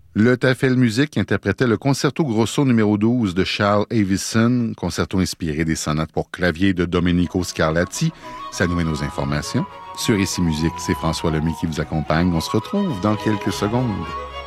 Le Tafel Musique interprétait le Concerto Grosso numéro 12 de Charles Avison, concerto inspiré des sonates pour clavier de Domenico Scarlatti. Ça nous mène aux informations. Sur Ici Musique, c'est François Lemay qui vous accompagne. On se retrouve dans quelques secondes.